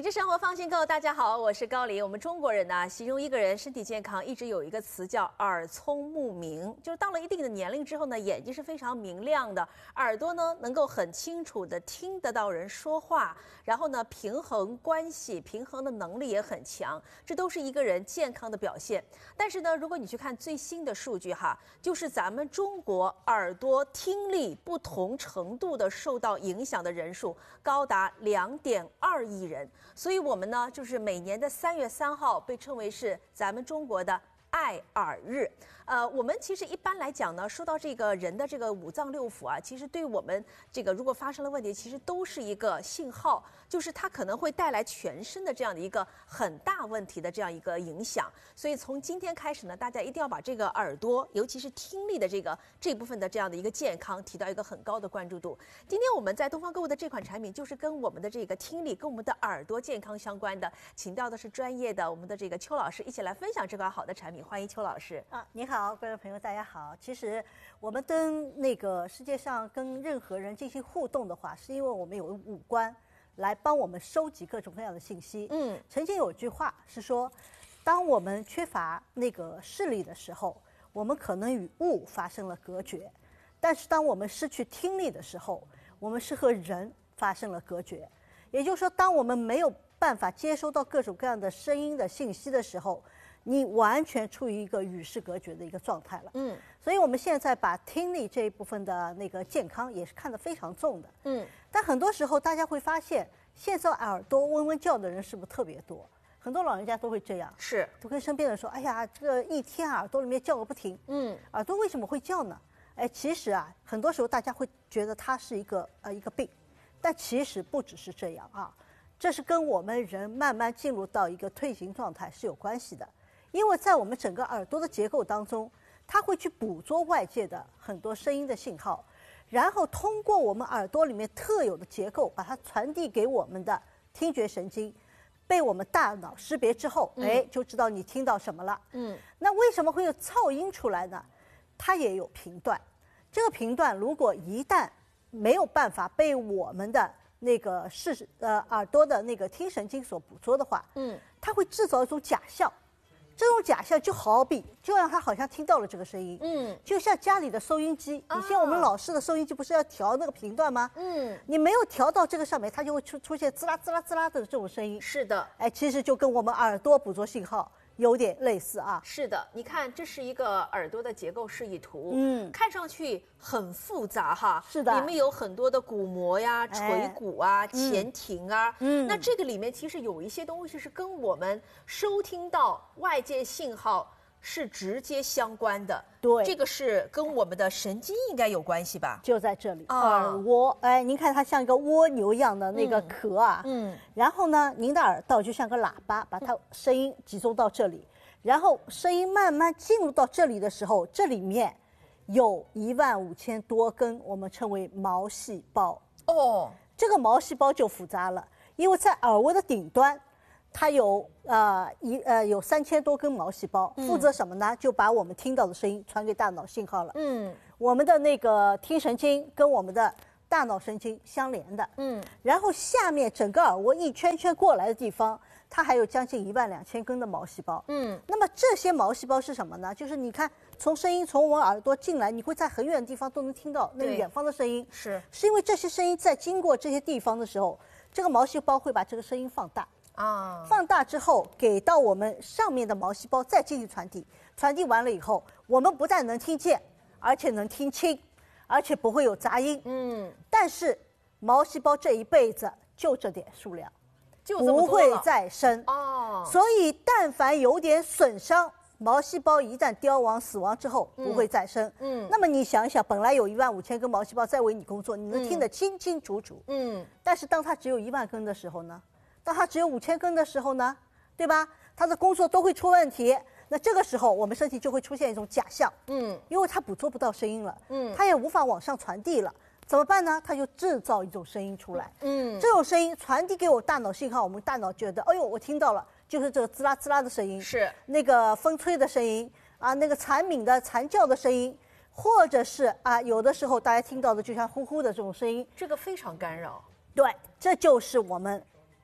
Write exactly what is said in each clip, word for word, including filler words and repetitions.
智生活放心购，大家好，我是高黎。我们中国人呢，形容一个人身体健康，一直有一个词叫耳聪目明，就是到了一定的年龄之后呢，眼睛是非常明亮的，耳朵呢能够很清楚的听得到人说话，然后呢平衡关系、平衡的能力也很强，这都是一个人健康的表现。但是呢，如果你去看最新的数据哈，就是咱们中国耳朵听力不同程度的受到影响的人数高达两点二亿人。所以我们呢，就是每年的三月三号被称为是咱们中国的爱耳日。呃，我们其实一般来讲呢，说到这个人的这个五脏六腑啊，其实对我们这个如果发生了问题，其实都是一个信号，就是它可能会带来全身的这样的一个很大问题的这样一个影响。所以从今天开始呢，大家一定要把这个耳朵，尤其是听力的这个这部分的这样的一个健康提到一个很高的关注度。今天我们在东方购物的这款产品就是跟我们的这个听力、跟我们的耳朵健康相关的，请到的是专业的我们的这个邱老师一起来分享这款好的产品。欢迎邱老师啊，你好。好，各位朋友，大家好。其实我们跟那个世界上跟任何人进行互动的话，是因为我们有五官来帮我们收集各种各样的信息。嗯，曾经有句话是说，当我们缺乏那个视力的时候，我们可能与物发生了隔绝；但是当我们失去听力的时候，我们是和人发生了隔绝。也就是说，当我们没有办法接收到各种各样的声音的信息的时候，你完全处于一个与世隔绝的一个状态了。嗯，所以我们现在把听力这一部分的那个健康也是看得非常重的。嗯，但很多时候大家会发现，现在耳朵嗡嗡叫的人是不是特别多？很多老人家都会这样， 是都跟身边人说：“哎呀，这个一天耳朵里面叫个不停。”嗯，耳朵为什么会叫呢？哎，其实啊，很多时候大家会觉得它是一个呃一个病，但其实不只是这样啊，这是跟我们人慢慢进入到一个退行状态是有关系的。因为在我们整个耳朵的结构当中，它会去捕捉外界的很多声音的信号，然后通过我们耳朵里面特有的结构，把它传递给我们的听觉神经，被我们大脑识别之后，嗯、哎，就知道你听到什么了。嗯，那为什么会有噪音出来呢？它也有频段，这个频段如果一旦没有办法被我们的那个视呃耳朵的那个听神经所捕捉的话，嗯，它会制造一种假象。这种假象就好比，就让他好像听到了这个声音，嗯，就像家里的收音机，以前我们老式的收音机不是要调那个频段吗？嗯，你没有调到这个上面，它就会出出现滋啦滋啦滋啦的这种声音。 是的， 哎，其实就跟我们耳朵捕捉信号有点类似啊。 是的，你看，这是一个耳朵的结构示意图，嗯，看上去很复杂哈。 是的， 里面有很多的鼓膜呀、垂骨啊、哎、前庭啊，嗯，那这个里面其实有一些东西是跟我们收听到外界信号是直接相关的。 对， 这个是跟我们的神经应该有关系吧？ 就在这里，哦、耳蜗，哎，您看它像一个蜗牛一样的那个壳啊，嗯，嗯然后呢，您的耳道就像个喇叭，把它声音集中到这里，然后声音慢慢进入到这里的时候，这里面有一万五千多根我们称为毛细胞。哦，这个毛细胞就复杂了，因为在耳蜗的顶端。它有呃一呃有三千多根毛细胞，负责什么呢？就把我们听到的声音传给大脑信号了。嗯，我们的那个听神经跟我们的大脑神经相连的。嗯，然后下面整个耳蜗一圈圈过来的地方，它还有将近一万两千根的毛细胞。嗯，那么这些毛细胞是什么呢？就是你看，从声音从我们耳朵进来，你会在很远的地方都能听到那个远方的声音。 是， 是因为这些声音在经过这些地方的时候，这个毛细胞会把这个声音放大。啊，放大之后给到我们上面的毛细胞再进行传递，传递完了以后，我们不但能听见，而且能听清，而且不会有杂音。嗯，但是毛细胞这一辈子就这点数量， 就这么多了， 不会再生。哦，所以但凡有点损伤，毛细胞一旦凋亡死亡之后不会再生。嗯，那么你想一想，本来有一万五千根毛细胞在为你工作，你能听得清清楚楚。嗯，但是当它只有一万根的时候呢？当它只有五千根的时候呢，对吧？它的工作都会出问题。那这个时候，我们身体就会出现一种假象，嗯，因为它捕捉不到声音了，嗯，它也无法往上传递了，怎么办呢？它就制造一种声音出来，嗯，这种声音传递给我大脑信号，我们大脑觉得，哎呦，我听到了，就是这个滋啦滋啦的声音， 是那个风吹的声音啊，那个蝉鸣的蝉叫的声音，或者是啊，有的时候大家听到的就像呼呼的这种声音， 这个非常干扰。 对，这就是我们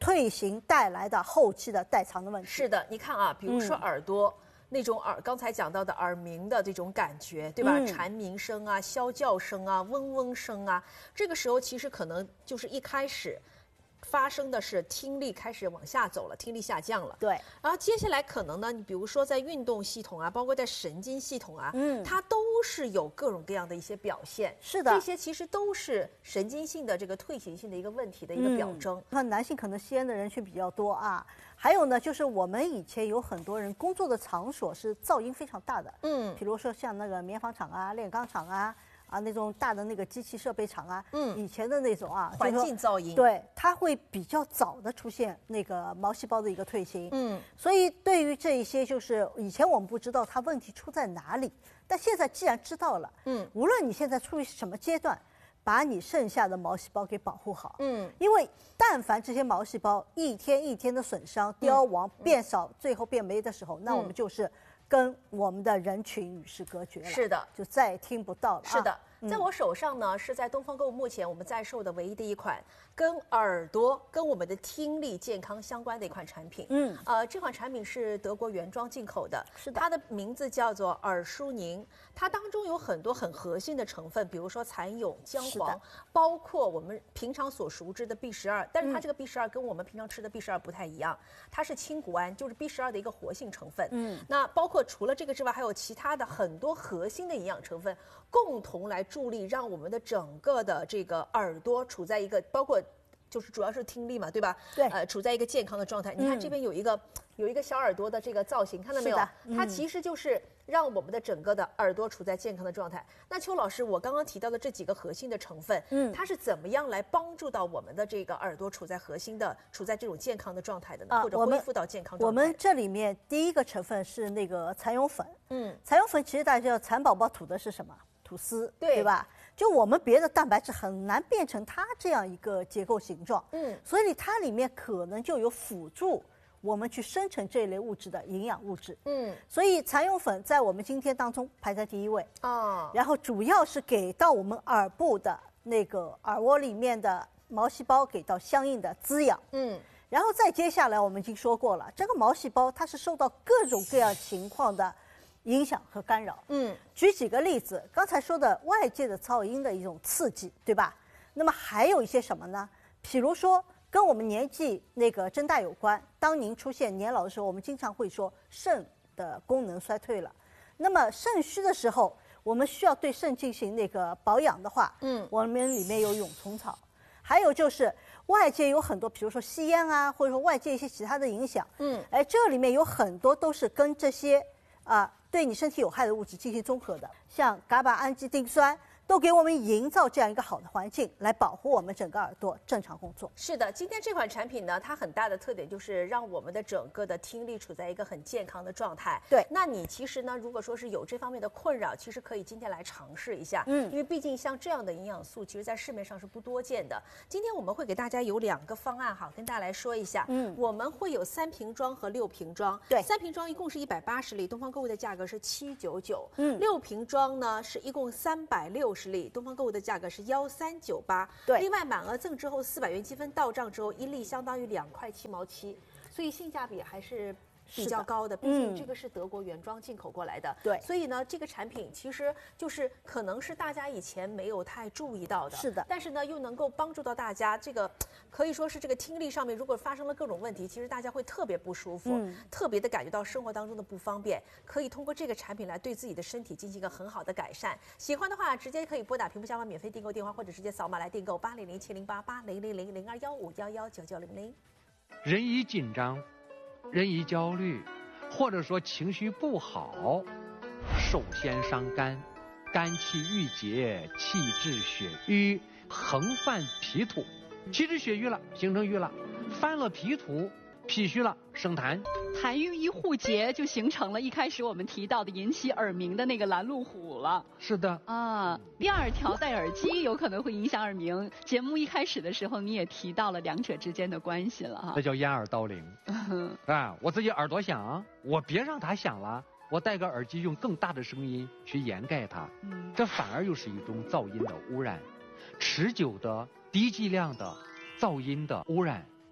退行带来的后期的代偿的问题。 是的，你看啊，比如说耳朵。嗯那种耳，刚才讲到的耳鸣的这种感觉，对吧？嗯、蝉鸣声啊、啸叫声啊、嗡嗡声啊，这个时候其实可能就是一开始发生的是听力开始往下走了，听力下降了。 对。 然后接下来可能呢，你比如说在运动系统啊，包括在神经系统啊，嗯，它都是有各种各样的一些表现。 是的。 这些其实都是神经性的这个退行性的一个问题的一个表征。 那、嗯、男性可能吸烟的人群比较多啊。还有呢，就是我们以前有很多人工作的场所是噪音非常大的，嗯，比如说像那个棉纺厂啊、炼钢厂啊，啊那种大的那个机器设备厂啊，嗯，以前的那种啊， 环境噪音， 对，它会比较早的出现那个毛细胞的一个退行，嗯，所以对于这一些，就是以前我们不知道它问题出在哪里，但现在既然知道了，嗯，无论你现在处于什么阶段。把你剩下的毛细胞给保护好，嗯，因为但凡这些毛细胞一天一天的损伤、凋亡、嗯、变少，最后变没的时候，那我们就是跟我们的人群与世隔绝了， 是的， 就再也听不到了。 是的，在我手上呢，是在东方购物目前我们在售的唯一的一款跟耳朵、跟我们的听力健康相关的一款产品。嗯，呃，这款产品是德国原装进口的， 是的， 它的名字叫做耳舒宁，它当中有很多很核心的成分，比如说蚕蛹、姜黄，包括我们平常所熟知的 B 十二，但是它这个 B 十二跟我们平常吃的 B 十二不太一样，它是氢谷胺，就是 B 十二的一个活性成分。嗯，那包括除了这个之外，还有其他的很多核心的营养成分，共同来助力让我们的整个的这个耳朵处在一个包括。就是主要是听力嘛，对吧？ 对， 呃，处在一个健康的状态。你看这边有一个、嗯、有一个小耳朵的这个造型，看到没有？嗯、它其实就是让我们的整个的耳朵处在健康的状态。那邱老师，我刚刚提到的这几个核心的成分，嗯，它是怎么样来帮助到我们的这个耳朵处在核心的、处在这种健康的状态的呢？啊、或者恢复到健康状态？ 我们这里面第一个成分是那个蚕蛹粉，嗯，蚕蛹粉其实大家知道，蚕宝宝吐的是什么？吐丝， 对， 对吧？就我们别的蛋白质很难变成它这样一个结构形状，嗯，所以它里面可能就有辅助我们去生成这一类物质的营养物质，嗯，所以蚕蛹粉在我们今天当中排在第一位，哦，然后主要是给到我们耳部的那个耳蜗里面的毛细胞给到相应的滋养，嗯，然后再接下来我们已经说过了，这个毛细胞它是受到各种各样情况的影响和干扰，嗯，举几个例子，刚才说的外界的噪音的一种刺激，对吧？那么还有一些什么呢？比如说跟我们年纪那个增大有关。当您出现年老的时候，我们经常会说肾的功能衰退了。那么肾虚的时候，我们需要对肾进行那个保养的话，嗯，我们里面有蛹虫草，还有就是外界有很多，比如说吸烟啊，或者说外界一些其他的影响，嗯，哎，这里面有很多都是跟这些啊。呃对你身体有害的物质进行综合的，像伽巴氨基丁酸都给我们营造这样一个好的环境，来保护我们整个耳朵正常工作。 是的，今天这款产品呢，它很大的特点就是让我们的整个的听力处在一个很健康的状态。 对， 那你其实呢，如果说是有这方面的困扰，其实可以今天来尝试一下。嗯，因为毕竟像这样的营养素，其实在市面上是不多见的。今天我们会给大家有两个方案哈，跟大家来说一下。嗯，我们会有三瓶装和六瓶装。 对， 三瓶装一共是一百八十粒，东方购物的价格是七九九。嗯，六瓶装呢是一共三百六十粒，东方购物的价格是幺三九八。 对， 另外满额赠之后四百元积分到账之后，一粒相当于两块七毛七，所以性价比还是比较高的，毕竟这个是德国原装进口过来的。 对， 所以呢，这个产品其实就是可能是大家以前没有太注意到的。 是的， 但是呢，又能够帮助到大家，这个可以说是这个听力上面如果发生了各种问题，其实大家会特别不舒服，嗯、特别的感觉到生活当中的不方便。可以通过这个产品来对自己的身体进行一个很好的改善。喜欢的话，直接可以拨打屏幕下方免费订购电话，或者直接扫码来订购八零零七零八八零零零零二幺五幺幺九九零零。 人一紧张，人一焦虑，或者说情绪不好，首先伤肝，肝气郁结，气滞血瘀，横犯脾土，气滞血瘀了，形成瘀了，犯了脾土，脾虚了，生痰， 痰瘀一互结，就形成了一开始我们提到的引起耳鸣的那个拦路虎了。 是的啊，第二条戴耳机有可能会影响耳鸣。节目一开始的时候你也提到了两者之间的关系了哈， 这叫掩耳盗铃。啊，我自己耳朵响，我别让它响了，我戴个耳机用更大的声音去掩盖它，嗯，这反而又是一种噪音的污染。持久的低剂量的噪音的污染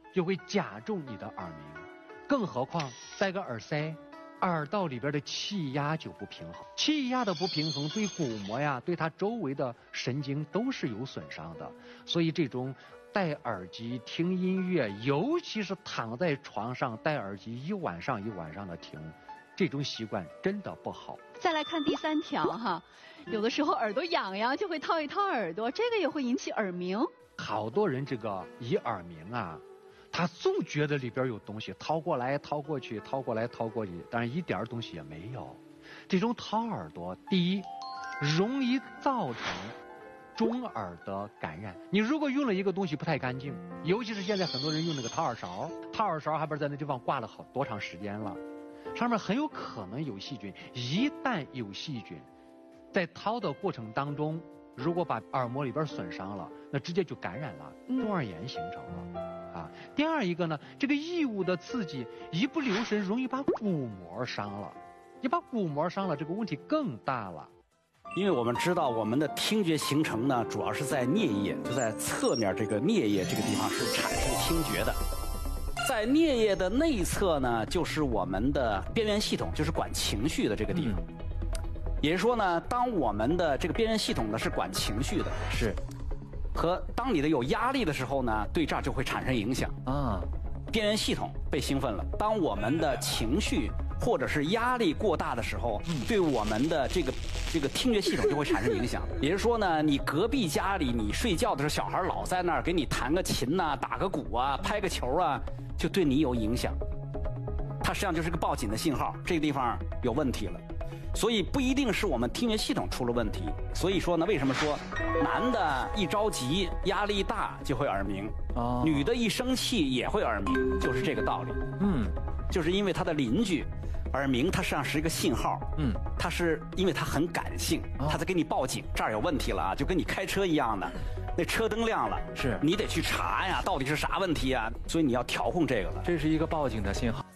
就会加重你的耳鸣。更何况戴个耳塞，耳道里边的气压就不平衡，气压的不平衡对鼓膜呀，对它周围的神经都是有损伤的。所以这种戴耳机听音乐，尤其是躺在床上戴耳机一晚上一晚上的听，这种习惯真的不好。 再来看第三条哈，有的时候耳朵痒痒就会掏一掏耳朵，这个也会引起耳鸣。 好多人这个一耳鸣啊，他总觉得里边有东西，掏过来掏过去，掏过来掏过去，但是一点东西也没有。这种掏耳朵，第一，容易造成中耳的感染。你如果用了一个东西不太干净，尤其是现在很多人用那个掏耳勺，掏耳勺还不是在那地方挂了好多长时间了，上面很有可能有细菌。一旦有细菌，在掏的过程当中，如果把耳膜里边损伤了，那直接就感染了，中耳炎形成了。啊，第二一个呢，这个异物的刺激一不留神，容易把鼓膜伤了。你把鼓膜伤了，这个问题更大了。 因为我们知道，我们的听觉形成呢，主要是在颞叶，就在侧面这个颞叶这个地方是产生听觉的。在颞叶的内侧呢，就是我们的边缘系统，就是管情绪的这个地方。嗯、也就是说呢，当我们的这个边缘系统呢是管情绪的， 是， 和当你的有压力的时候呢，对这儿就会产生影响啊。边缘系统被兴奋了，当我们的情绪或者是压力过大的时候，嗯、对我们的这个这个听觉系统就会产生影响。也就是说呢，你隔壁家里你睡觉的时候，小孩老在那儿给你弹个琴呐、啊、打个鼓啊、拍个球啊，就对你有影响。它实际上就是个报警的信号，这个地方有问题了。所以不一定是我们听觉系统出了问题。所以说呢，为什么说男的一着急、压力大就会耳鸣，哦、女的一生气也会耳鸣，就是这个道理。嗯，就是因为他的邻居耳鸣，它实际上是一个信号。嗯，它是因为它很感性，它在给你报警，这儿有问题了啊，就跟你开车一样的，那车灯亮了， 是你得去查呀，到底是啥问题啊？所以你要调控这个了。 这是一个报警的信号。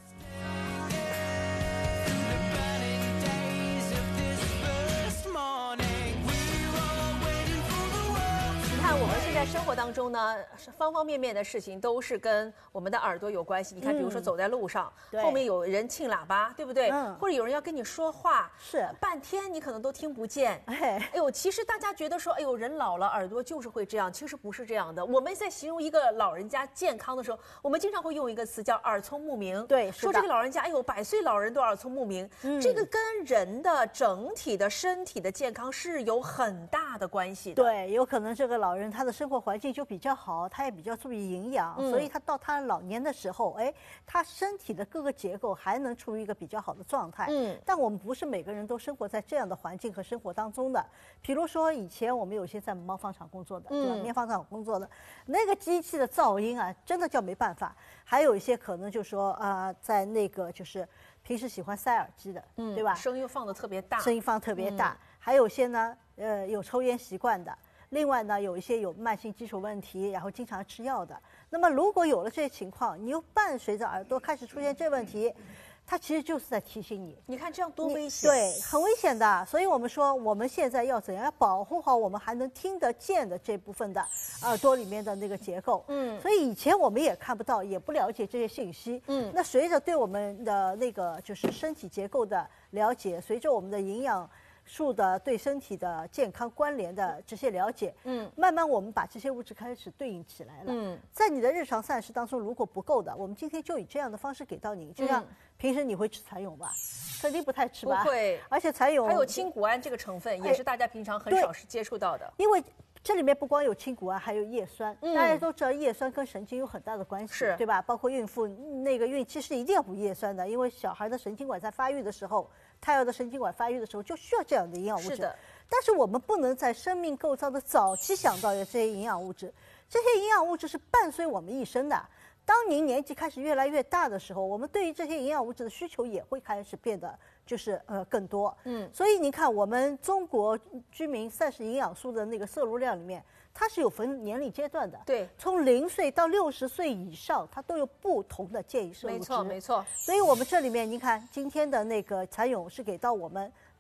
我们现在生活当中呢，方方面面的事情都是跟我们的耳朵有关系。你看，比如说走在路上，嗯、后面有人庆喇叭，对不对？嗯、或者有人要跟你说话， 是半天你可能都听不见。哎，哎呦，其实大家觉得说，哎呦，人老了耳朵就是会这样，其实不是这样的。我们在形容一个老人家健康的时候，我们经常会用一个词叫耳聪目明。 对， 说这个老人家，哎呦，百岁老人都耳聪目明，嗯、这个跟人的整体的身体的健康是有很大的关系的。 对，有可能这个老人他的生活环境就比较好，他也比较注意营养，嗯、所以他到他老年的时候，哎，他身体的各个结构还能处于一个比较好的状态。嗯，但我们不是每个人都生活在这样的环境和生活当中的。比如说以前我们有些在棉纺厂工作的，对吧？棉纺厂工作的那个机器的噪音啊，真的叫没办法。还有一些可能就说啊、呃，在那个就是平时喜欢塞耳机的，嗯，对吧？ 声音放得特别大， 声音放特别大。嗯、还有些呢，呃，有抽烟习惯的。另外呢，有一些有慢性基础问题，然后经常吃药的。那么如果有了这些情况，你又伴随着耳朵开始出现这问题，它其实就是在提醒你。 你看这样多危险！ 对，很危险的。所以我们说，我们现在要怎样要保护好我们还能听得见的这部分的耳朵里面的那个结构。嗯。所以以前我们也看不到，也不了解这些信息。嗯。那随着对我们的那个就是身体结构的了解，随着我们的营养素的对身体的健康关联的这些了解，嗯，慢慢我们把这些物质开始对应起来了。嗯，在你的日常膳食当中，如果不够的，我们今天就以这样的方式给到你。就像平时你会吃蚕蛹吧？肯定不太吃吧？ 不会。 而且蚕蛹还有清谷胺这个成分，也是大家平常很少是接触到的。 因为这里面不光有清谷胺，还有叶酸。嗯、大家都知道叶酸跟神经有很大的关系， 是对吧？包括孕妇那个孕期是一定要补叶酸的，因为小孩的神经管在发育的时候，胎儿的神经管发育的时候就需要这样的营养物质。 是的。 但是我们不能在生命构造的早期想到的这些营养物质，这些营养物质是伴随我们一生的。当您年纪开始越来越大的时候，我们对于这些营养物质的需求也会开始变得就是呃更多。嗯，所以您看，我们中国居民膳食营养素的那个摄入量里面，它是有分年龄阶段的。 对， 从零岁到六十岁以上，它都有不同的建议摄入值。 没错，没错。 所以我们这里面您看，今天的那个蚕蛹是给到我们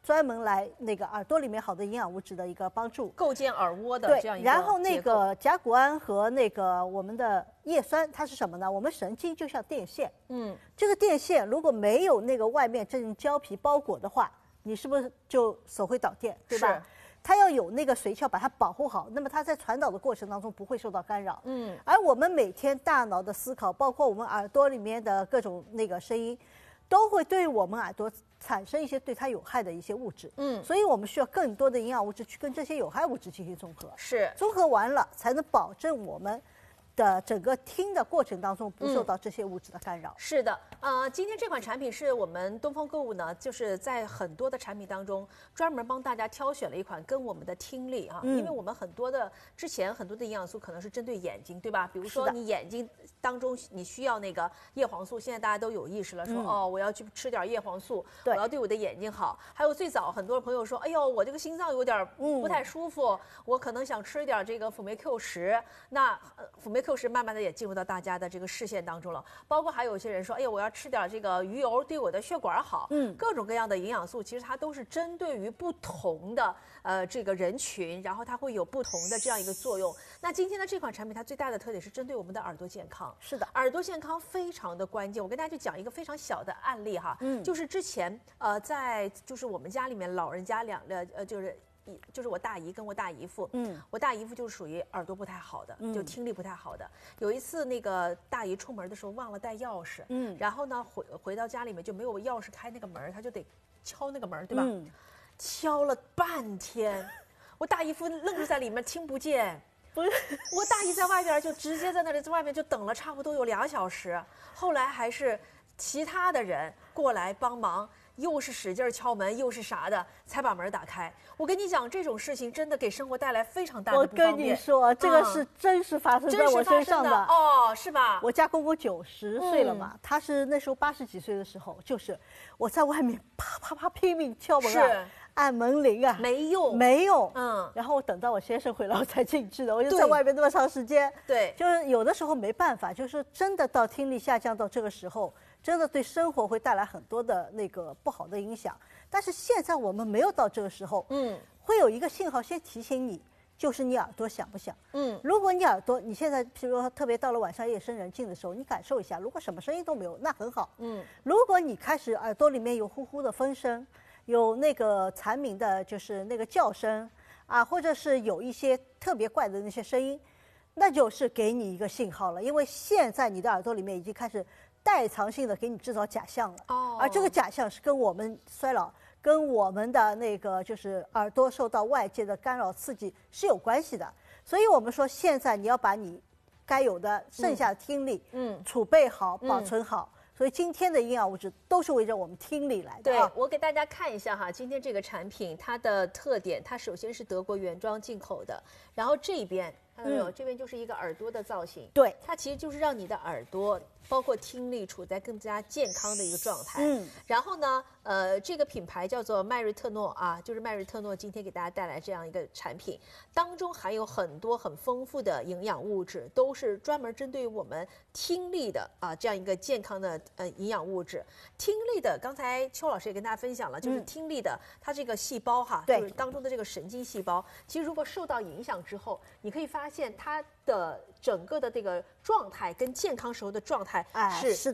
专门来那个耳朵里面好的营养物质的一个帮助， 构建耳蜗的对这样一个然后那结构个甲钴胺和那个我们的叶酸，它是什么呢？我们神经就像电线， 嗯， 这个电线如果没有那个外面这种胶皮包裹的话，你是不是就手会导电，对吧？ 是它要有那个髓鞘把它保护好，那么它在传导的过程当中不会受到干扰。 嗯， 而我们每天大脑的思考，包括我们耳朵里面的各种那个声音，都会对我们耳朵产生一些对它有害的一些物质。 嗯所以我们需要更多的营养物质去跟这些有害物质进行综合， 是综合完了才能保证我们的整个听的过程当中不受到这些物质的干扰。 是的，呃，今天这款产品是我们东方购物呢，就是在很多的产品当中专门帮大家挑选了一款跟我们的听力啊， 嗯因为我们很多的之前很多的营养素可能是针对眼睛，对吧？比如是的说你眼睛当中你需要那个叶黄素，现在大家都有意识了，说、 嗯哦，我要去吃点叶黄素，我对要对我的眼睛好。还有最早很多朋友说，哎呦，我这个心脏有点嗯不太舒服，我可能想吃一点这个辅酶 Q 十，那呃辅酶 Q 十慢慢的也进入到大家的这个视线当中了。包括还有一些人说，哎呦，我要吃点这个鱼油，对我的血管好。 嗯各种各样的营养素，其实它都是针对于不同的呃这个人群，然后它会有不同的这样一个作用。那今天的这款产品，它最大的特点是针对我们的耳朵健康。 是的， 耳朵健康非常的关键。我跟大家就讲一个非常小的案例哈， 嗯就是之前呃在就是我们家里面老人家两个呃就是。一就是我大姨跟我大姨夫， 嗯， 我大姨夫就是属于耳朵不太好的， 嗯就听力不太好的。有一次那个大姨出门的时候忘了带钥匙， 嗯然后呢回回到家里面就没有钥匙开那个门，他就得敲那个门，对吧？ 嗯敲了半天，我大姨夫愣是在里面听不见。 不是， 我大姨在外边就直接在那里在外面就等了差不多有俩小时，后来还是其他的人过来帮忙，又是使劲敲门，又是啥的，才把门打开。我跟你讲，这种事情真的给生活带来非常大的我不方便。 跟你说，这个嗯是真实发生在真实我发生的身上的。 哦，是吧？ 我家公公九十岁了嗯嘛，他是那时候八十几岁的时候，就是我在外面啪啪啪拼命敲门是啊，按门铃啊， 没用， 没用。 嗯， 然后我等到我先生回来我才进去的，我就对在外面那么长时间。 对， 就是有的时候没办法，就是真的到听力下降到这个时候，真的对生活会带来很多的那个不好的影响。但是现在我们没有到这个时候， 嗯会有一个信号先提醒你，就是你耳朵响不响。 嗯， 如果你耳朵你现在，譬如说特别到了晚上夜深人静的时候，你感受一下，如果什么声音都没有，那很好。 嗯， 如果你开始耳朵里面有呼呼的风声，有那个蝉鸣的，就是那个叫声啊，或者是有一些特别怪的那些声音，那就是给你一个信号了，因为现在你的耳朵里面已经开始代偿性的给你制造假象了。 哦而这个假象是跟我们衰老，跟我们的那个就是耳朵受到外界的干扰刺激是有关系的。所以我们说，现在你要把你该有的剩下的听力， 嗯储备好、 嗯保存好。所以今天的营养物质都是围着我们听力来的对啊。 我给大家看一下哈，今天这个产品它的特点，它首先是德国原装进口的，然后这边看到没有， 嗯这边就是一个耳朵的造型， 对， 它其实就是让你的耳朵包括听力处在更加健康的一个状态。 嗯， 然后呢，呃，这个品牌叫做迈瑞特诺啊，就是迈瑞特诺今天给大家带来这样一个产品，当中含有很多很丰富的营养物质，都是专门针对我们听力的啊这样一个健康的呃营养物质。听力的，刚才邱老师也跟大家分享了，就是嗯听力的它这个细胞哈， 对就是当中的这个神经细胞，其实如果受到影响之后，你可以发现它的整个的这个状态跟健康时候的状态哎， 是是的。